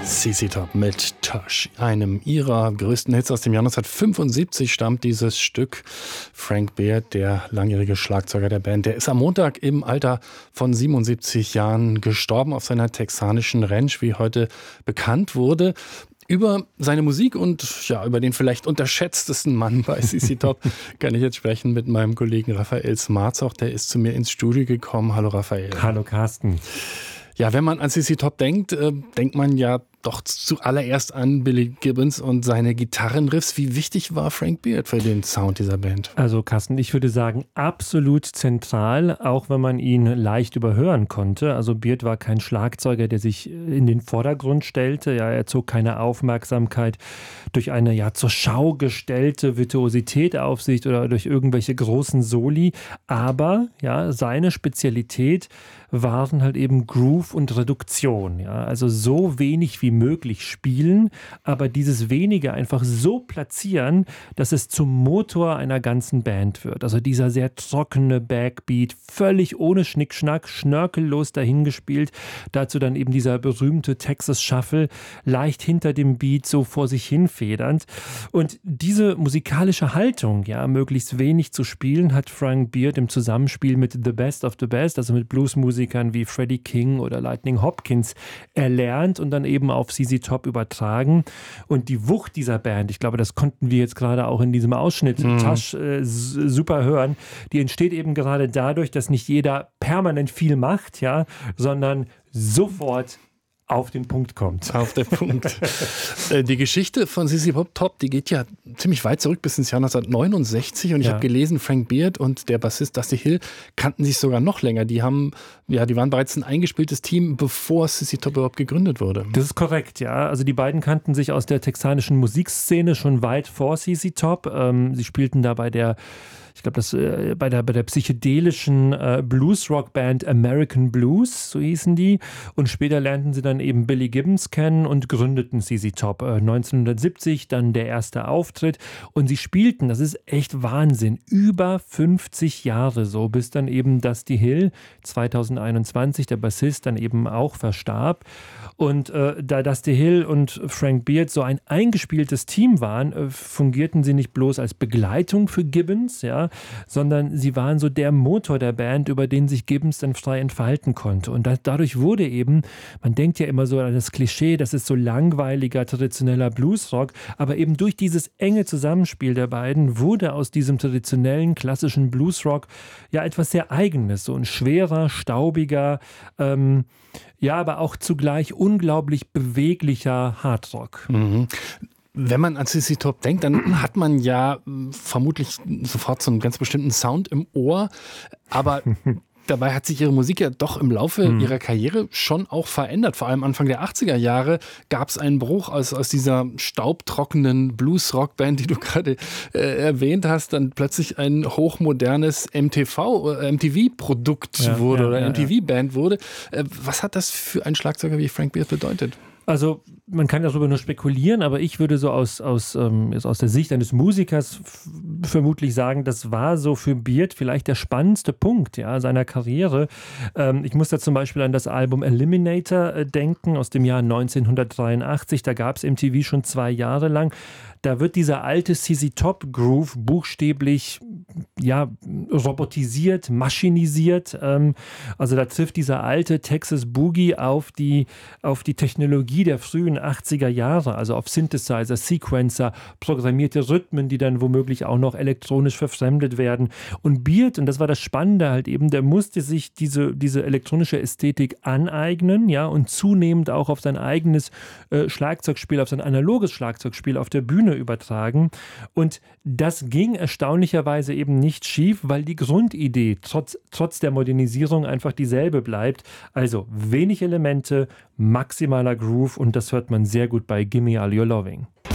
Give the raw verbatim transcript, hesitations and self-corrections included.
C C Top mit Tush, einem ihrer größten Hits aus dem Jahr neunzehnhundertfünfundsiebzig stammt dieses Stück. Frank Beard, der langjährige Schlagzeuger der Band, der ist am Montag im Alter von siebenundsiebzig Jahren gestorben auf seiner texanischen Ranch, wie heute bekannt wurde. Über seine Musik und ja, über den vielleicht unterschätztesten Mann bei C C Top kann ich jetzt sprechen mit meinem Kollegen Raphael Smarzoch. Der ist zu mir ins Studio gekommen. Hallo Raphael. Hallo Carsten. Ja, wenn man an C C Top denkt, äh, denkt man ja doch zuallererst an Billy Gibbons und seine Gitarrenriffs. Wie wichtig war Frank Beard für den Sound dieser Band? Also Carsten, ich würde sagen, absolut zentral, auch wenn man ihn leicht überhören konnte. Also Beard war kein Schlagzeuger, der sich in den Vordergrund stellte. Ja, er zog keine Aufmerksamkeit durch eine ja zur Schau gestellte Virtuosität auf sich oder durch irgendwelche großen Soli. Aber ja, seine Spezialität waren halt eben Groove und Reduktion. Ja, also so wenig wie möglich spielen, aber dieses Wenige einfach so platzieren, dass es zum Motor einer ganzen Band wird. Also dieser sehr trockene Backbeat, völlig ohne Schnickschnack, schnörkellos dahingespielt. Dazu dann eben dieser berühmte Texas Shuffle, leicht hinter dem Beat, so vor sich hin federnd. Und diese musikalische Haltung, ja, möglichst wenig zu spielen, hat Frank Beard im Zusammenspiel mit The Best of the Best, also mit Bluesmusikern wie Freddie King oder Lightning Hopkins, erlernt und dann eben auf C C Top übertragen. Und die Wucht dieser Band, ich glaube, das konnten wir jetzt gerade auch in diesem Ausschnitt mhm. Tush äh, super hören, die entsteht eben gerade dadurch, dass nicht jeder permanent viel macht, ja, sondern sofort auf den Punkt kommt. Auf den Punkt. Die Geschichte von C C Top, die geht ja ziemlich weit zurück bis ins Jahr neunzehnhundertneunundsechzig und ich ja. habe gelesen, Frank Beard und der Bassist Dusty Hill kannten sich sogar noch länger. Die haben, ja, die waren bereits ein eingespieltes Team, bevor C C Top überhaupt gegründet wurde. Das ist korrekt, ja. Also die beiden kannten sich aus der texanischen Musikszene schon weit vor C C Top. Ähm, sie spielten da bei der Ich glaube, das äh, bei der bei der psychedelischen äh, Blues-Rock-Band American Blues, so hießen die. Und später lernten sie dann eben Billy Gibbons kennen und gründeten C C Top. Äh, neunzehnhundertsiebzig dann der erste Auftritt. Und sie spielten, das ist echt Wahnsinn, über fünfzig Jahre so, bis dann eben Dusty Hill zweitausendeinundzwanzig, der Bassist, dann eben auch verstarb. Und äh, da Dusty Hill und Frank Beard so ein eingespieltes Team waren, äh, fungierten sie nicht bloß als Begleitung für Gibbons, ja, sondern sie waren so der Motor der Band, über den sich Gibbons dann frei entfalten konnte. Und da, dadurch wurde eben, man denkt ja immer so an das Klischee, das ist so langweiliger, traditioneller Bluesrock, aber eben durch dieses enge Zusammenspiel der beiden wurde aus diesem traditionellen, klassischen Bluesrock ja etwas sehr Eigenes, so ein schwerer, staubiger, ähm, ja, aber auch zugleich unglaublich beweglicher Hardrock. Mhm. Wenn man an C C Top denkt, dann hat man ja vermutlich sofort so einen ganz bestimmten Sound im Ohr, aber dabei hat sich ihre Musik ja doch im Laufe mhm. ihrer Karriere schon auch verändert. Vor allem Anfang der achtziger Jahre gab es einen Bruch aus, aus dieser staubtrockenen Blues-Rock-Band, die du gerade äh, erwähnt hast, dann plötzlich ein hochmodernes M T V, äh, M T V-Produkt ja, wurde ja, oder ja, M T V-Band ja. wurde. Äh, was hat das für einen Schlagzeuger wie Frank Beard bedeutet? Also man kann darüber nur spekulieren, aber ich würde so aus, aus, ähm, aus der Sicht eines Musikers f- vermutlich sagen, das war so für Beard vielleicht der spannendste Punkt ja, seiner Karriere. Ähm, ich muss da zum Beispiel an das Album Eliminator äh, denken aus dem Jahr neunzehnhundertdreiundachtzig. Da gab es M T V schon zwei Jahre lang. Da wird dieser alte C C Top Groove buchstäblich ja, robotisiert, maschinisiert. Ähm, also da trifft dieser alte Texas Boogie auf die, auf die Technologie der frühen achtziger Jahre, also auf Synthesizer, Sequencer, programmierte Rhythmen, die dann womöglich auch noch elektronisch verfremdet werden. Und Beard, und das war das Spannende halt eben, der musste sich diese, diese elektronische Ästhetik aneignen, ja, und zunehmend auch auf sein eigenes äh, Schlagzeugspiel, auf sein analoges Schlagzeugspiel auf der Bühne übertragen. Und das ging erstaunlicherweise eben nicht schief, weil die Grundidee trotz, trotz der Modernisierung einfach dieselbe bleibt. Also wenig Elemente, maximaler Groove und das hört man sehr gut bei Gimme All Your Loving.